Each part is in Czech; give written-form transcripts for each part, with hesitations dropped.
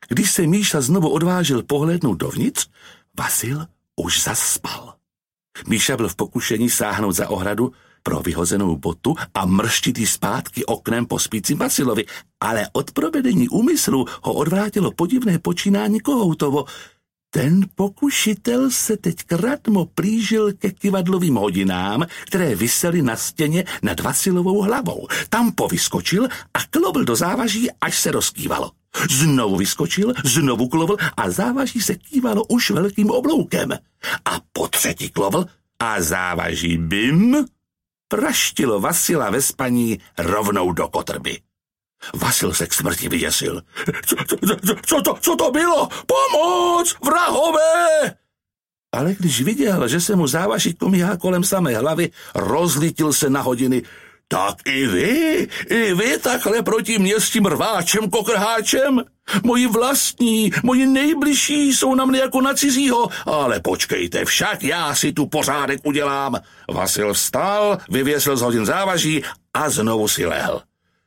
Když se Míša znovu odvážil pohlédnout dovnitř, Vasil už zaspal. Míša byl v pokušení sáhnout za ohradu pro vyhozenou botu a mrštit ji zpátky oknem po spícím Vasilovi, ale od provedení úmyslu ho odvrátilo podivné počínání Kohoutovo. Ten pokušitel se teď kratmo plížil ke kyvadlovým hodinám, které visely na stěně nad Vasilovou hlavou. Tam povyskočil a klovl do závaží, až se rozkývalo. Znovu vyskočil, znovu klovl a závaží se kývalo už velkým obloukem. A po třetí klovl a závaží bim praštilo Vasila ve spaní rovnou do kotrby. Vasil se k smrti vyděsil. Co to bylo? Pomoc, vrahové! Ale když viděl, že se mu závaží komíhá kolem samé hlavy, rozlítil se na hodiny. Tak i vy takhle proti mě s tím rváčem kokrháčem? Moji vlastní, moji nejbližší jsou na mne jako na cizího, ale počkejte, však já si tu pořádek udělám. Vasil vstal, vyvěsil z hodin závaží a znovu si lehl.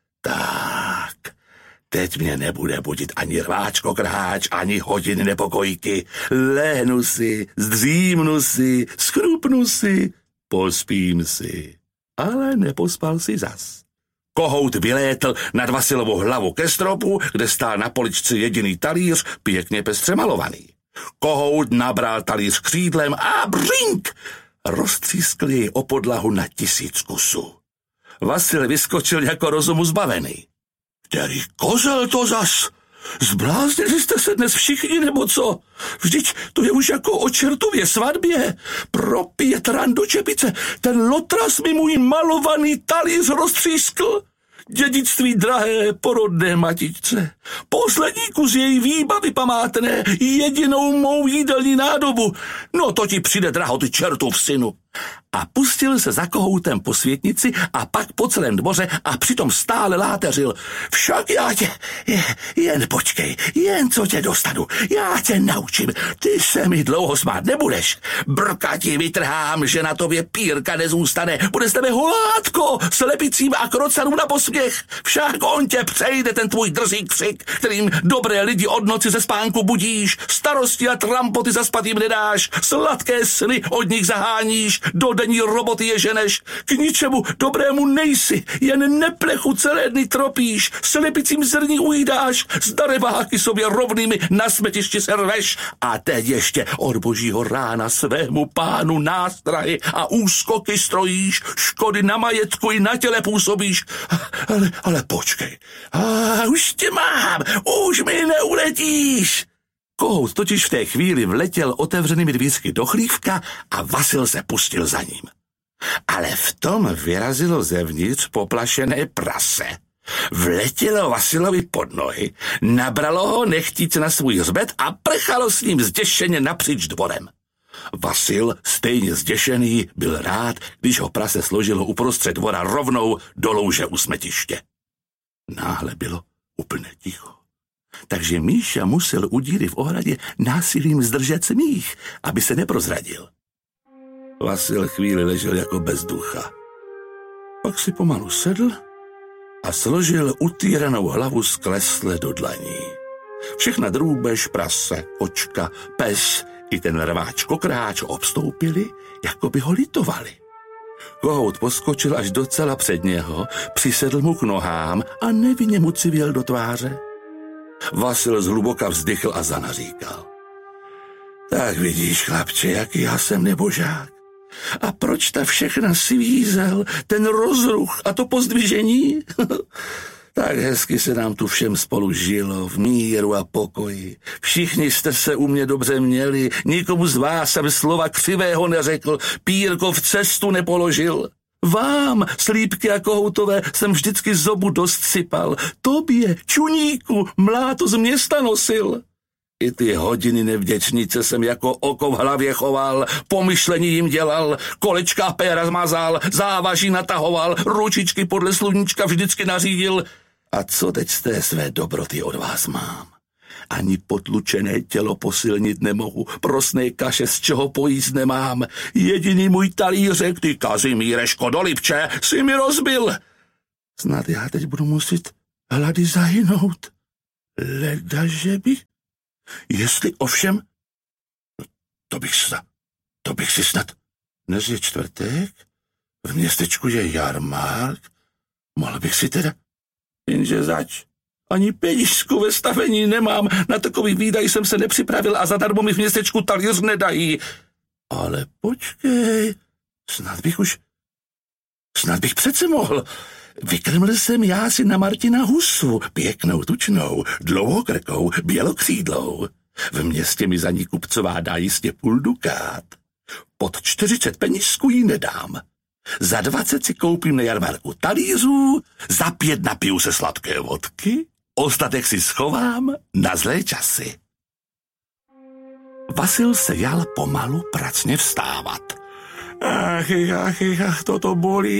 Tak, teď mě nebude budit ani rváč kokrháč, ani hodiny nepokojky. Lehnu si, zdřímnu si, schrupnu si, pospím si. Ale nepospal si zas. Kohout vylétl nad Vasilovou hlavu ke stropu, kde stál na poličce jediný talíř, pěkně pestře malovaný. Kohout nabral talíř křídlem a břink! Roztřískl jej o podlahu na 1000 kusů. Vasil vyskočil jako rozumu zbavený. Který kozel to zas? Zbláznili jste se dnes všichni, nebo co? Vždyť to je už jako o čertově svatbě. Pro 5 ran do čepice. Ten lotras mi můj malovaný talíř roztřískl. Dědictví drahé porodné matičce. Poslední kus její výbavy památné, jedinou mou jídelní nádobu. No to ti přijde, draho, ty čertův synu. A pustil se za Kohoutem po světnici a pak po celém dvoře a přitom stále láteřil. Však já tě, jen počkej, jen co tě dostanu, já tě naučím, ty se mi dlouho smát nebudeš. Brka ti vytrhám, že na tobě pírka nezůstane, bude z tebe hulátko, slepicím a krocanům na posměch. Však on tě přejde, ten tvůj drzý křik, kterým dobré lidi od noci ze spánku budíš, starosti a trampoty zaspat jim nedáš, sladké sny od nich zaháníš, do denní roboty je ženeš, k ničemu dobrému nejsi, jen neplechu celé dny tropíš, slepicím zrní ujídáš, z darebáky sobě rovnými na smetišti se rveš a teď ještě od božího rána svému pánu nástrahy a úskoky strojíš, škody na majetku i na těle působíš. Ale počkej, už tě mám, už mi neuletíš. Kohout totiž v té chvíli vletěl otevřenými dvířky do chlívka a Vasil se pustil za ním. Ale v tom vyrazilo zevnitř poplašené prase. Vletělo Vasilovi pod nohy, nabralo ho nechtíc na svůj hřbet a prchalo s ním zděšeně napříč dvorem. Vasil, stejně zděšený, byl rád, když ho prase složilo uprostřed dvora rovnou do louže u smetiště. Náhle bylo úplně ticho. Takže Míša musel u díry v ohradě násilím zdržet smích, aby se neprozradil. Vasil chvíli ležel jako bez ducha. Pak si pomalu sedl a složil utýranou hlavu sklesle do dlaní. Všechna drůbež, prase, kočka, pes i ten rváč kokráč obstoupili, jako by ho litovali. Kohout poskočil až docela před něho, přisedl mu k nohám a nevinně mu civěl do tváře. Vasil zhluboka vzdychl a zanaříkal. Tak vidíš, chlapče, jaký já jsem nebožák. A proč ta všechna svízel, ten rozruch a to pozdvižení? Tak hezky se nám tu všem spolu žilo, v míru a pokoji. Všichni jste se u mě dobře měli, nikomu z vás jsem slova křivého neřekl, pírko v cestu nepoložil. Vám, Slípky a Kohoutové, jsem vždycky zobu dost sypal. Tobě, čuníku, mláto z města nosil. I ty hodiny nevděčnice jsem jako oko v hlavě choval, pomyšlení jim dělal, kolečka a péra zmazal, závaží natahoval, ručičky podle sluníčka vždycky nařídil. A co teď z té své dobroty od vás mám? Ani potlučené tělo posilnit nemohu, prosné kaše z čeho pojíst nemám. Jediný můj talířek, ty Kazimíre škodolipče, si mi rozbil. Snad já teď budu muset hlady zahynout. Leda, že bych Jestli ovšem... To bych si snad... Dnes je čtvrtek, v městečku je jarmark, mohl bych si teda... Jenže zač, ani penížku ve stavení nemám, na takový výdaj jsem se nepřipravil a zadarmo mi v městečku talíř nedají. Ale počkej, snad bych přece mohl. Vykrml jsem já si na Martina husu, pěknou, tučnou, dlouhokrkou, bělokřídlou. V městě mi za ní kupcová dá jistě 0,5 dukát. Pod 40 penížků jí nedám. Za 20 si koupím na jarmarku talířů, za 5 napiju se sladké vodky, ostatek si schovám na zlé časy. Vasil se jal pomalu pracně vstávat. Ach, toto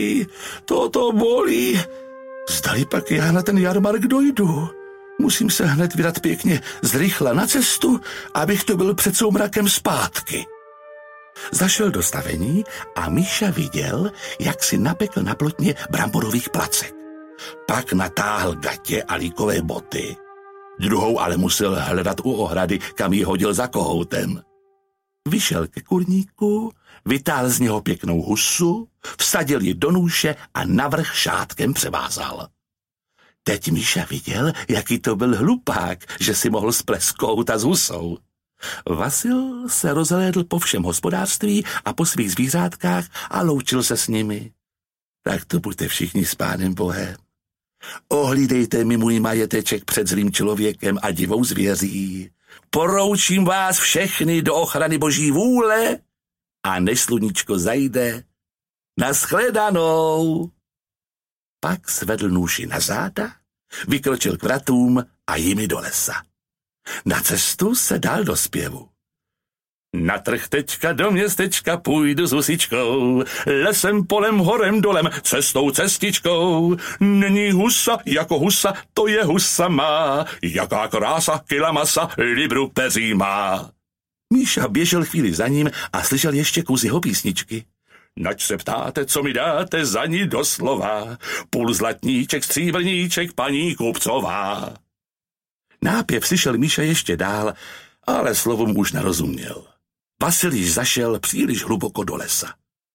bolí. Zdali pak já na ten jarmark dojdu. Musím se hned vydat pěkně zrychle na cestu, abych to byl před soumrakem zpátky. Zašel do stavení a Míša viděl, jak si napekl na plotně bramborových placek. Pak natáhl gatě a líkové boty. Druhou ale musel hledat u ohrady, kam ji hodil za kohoutem. Vyšel ke kurníku, vytáhl z něho pěknou husu, vsadil ji do nůše a navrch šátkem převázal. Teď Míša viděl, jaký to byl hlupák, že si mohl splesknout a s husou. Vasil se rozhlédl po všem hospodářství a po svých zvířátkách a loučil se s nimi. Tak to buďte všichni s Pánem Bohem. Ohlídejte mi můj majeteček před zlým člověkem a divou zvěří. Poroučím vás všechny do ochrany Boží vůle a než sluníčko zajde, nashledanou. Pak svedl nůši na záda, vykročil k vratům a jimi do lesa. Na cestu se dal do zpěvu. Na trh teďka do městečka půjdu s husičkou, lesem, polem, horem, dolem, cestou, cestičkou. Není husa jako husa, to je husa má, jaká krása, kila masa, libru peří má. Míša běžel chvíli za ním a slyšel ještě kus jeho písničky. Nač se ptáte, co mi dáte za ní doslova, 0,5 zlatníček, stříbrníček, paní kupcová. Nápěv slyšel Míša ještě dál, ale slovům už nerozuměl. Vasil již zašel příliš hluboko do lesa.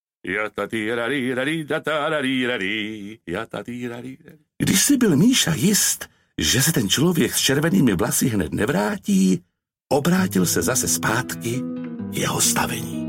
Když si byl Míša jist, že se ten člověk s červenými vlasy hned nevrátí, obrátil se zase zpátky k jeho stavení.